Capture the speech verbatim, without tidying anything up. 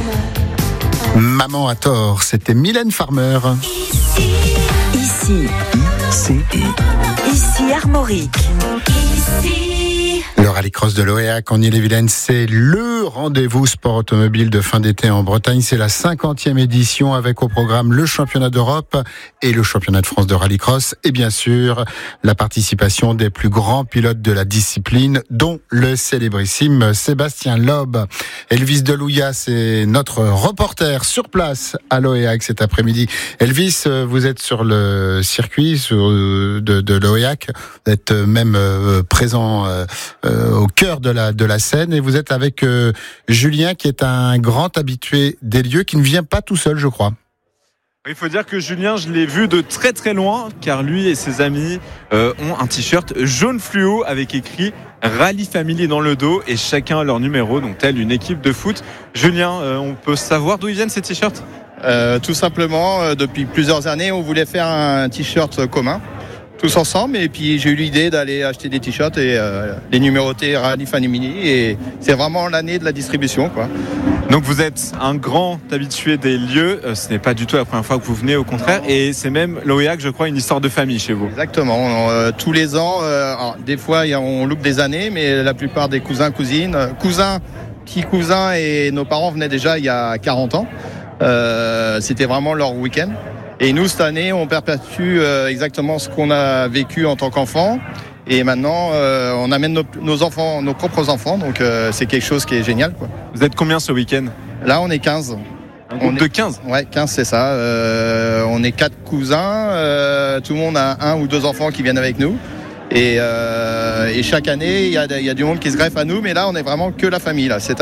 Maman a tort, c'était Mylène Farmer. Ici, ici, I C I. ici Armorique. Ici. Le rallycross de l'Oéac en Ille-et-Vilaine, c'est le rendez-vous sport automobile de fin d'été en Bretagne. C'est la cinquantième édition avec au programme le championnat d'Europe et le championnat de France de rallycross. Et bien sûr, la participation des plus grands pilotes de la discipline, dont le célébrissime Sébastien Loeb. Elvis Delouya, c'est notre reporter sur place à l'Oéac cet après-midi. Elvis, vous êtes sur le circuit sur, de, de l'Oéac. Vous êtes même euh, présent euh, au cœur de la de la scène et vous êtes avec euh, Julien qui est un grand habitué des lieux qui ne vient pas tout seul, je crois. Il faut dire que Julien, je l'ai vu de très très loin car lui et ses amis euh, ont un t-shirt jaune fluo avec écrit Rally Family dans le dos et chacun a leur numéro, donc tel une équipe de foot. Julien, euh, on peut savoir d'où ils viennent ces t-shirts ? euh, Tout simplement, euh, depuis plusieurs années, on voulait faire un t-shirt commun. Tous ensemble, et puis j'ai eu l'idée d'aller acheter des t-shirts et euh, les numérotés Rally Family, et c'est vraiment l'année de la distribution, quoi. Donc vous êtes un grand habitué des lieux, euh, ce n'est pas du tout la première fois que vous venez, au contraire, non. Et c'est même l'Oéac, je crois, une histoire de famille chez vous. Exactement, euh, tous les ans, euh, alors, des fois on loupe des années, mais la plupart des cousins, cousines, euh, cousins, petits cousins et nos parents venaient déjà il y a quarante ans, euh, c'était vraiment leur week-end. Et nous, cette année, on perpétue euh, exactement ce qu'on a vécu en tant qu'enfant. Et maintenant, euh, on amène nos, nos enfants, nos propres enfants. Donc, euh, c'est quelque chose qui est génial, quoi. Vous êtes combien ce week-end ? Là, on est quinze. Un groupe on de est, quinze ? Ouais, quinze, c'est ça. Euh, on est quatre cousins. Euh, tout le monde a un ou deux enfants qui viennent avec nous. Et, euh, et chaque année, il y a, y a du monde qui se greffe à nous. Mais là, on est vraiment que la famille, là, cette année.